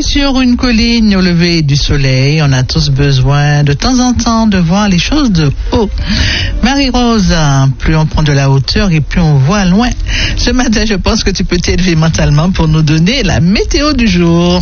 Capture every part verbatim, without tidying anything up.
sur une colline au lever du soleil. On a tous besoin de temps en temps de voir les choses de haut. Marie-Rose, plus on prend de la hauteur et plus on voit loin. Ce matin, je pense que tu peux t'élever mentalement pour nous donner la météo du jour.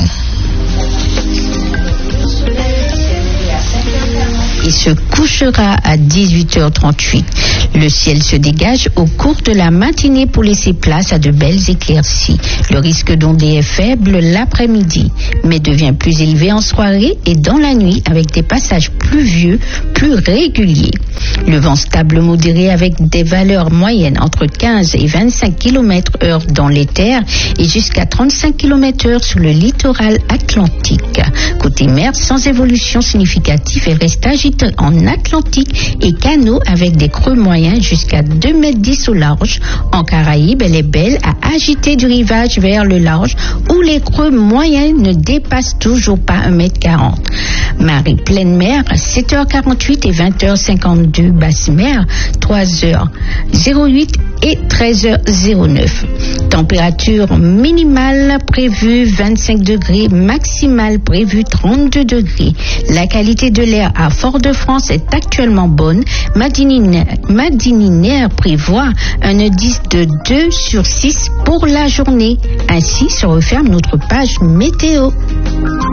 Et se couchera à dix-huit heures trente-huit. Le ciel se dégage au cours de la matinée pour laisser place à de belles éclaircies. Le risque d'ondée est faible l'après-midi, mais devient plus élevé en soirée et dans la nuit avec des passages pluvieux plus réguliers. Le vent stable modéré avec des valeurs moyennes entre quinze et vingt-cinq kilomètres heure dans les terres et jusqu'à trente-cinq kilomètres heure sur le littoral atlantique. Côté mer, sans évolution significative et reste agité en Atlantique et canaux avec des creux moyens jusqu'à deux mètres dix au large. En Caraïbes, elle est belle à agiter du rivage vers le large où les creux moyens ne dépassent toujours pas un mètre quarante. Marée pleine mer, sept heures quarante-huit et vingt heures cinquante-deux. Basse mer, trois heures zéro huit et treize heures zéro neuf. Température minimale prévue vingt-cinq degrés, maximale prévue trente-deux degrés. La qualité de l'air à Fort-de-France est actuellement bonne. Madininaire prévoit un indice de deux sur six pour la journée. Ainsi se referme notre page météo.